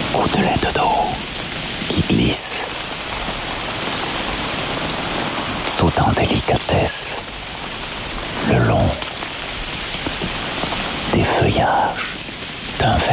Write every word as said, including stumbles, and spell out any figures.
gouttelettes d'eau qui glissent tout en délicatesse le long des feuillages d'un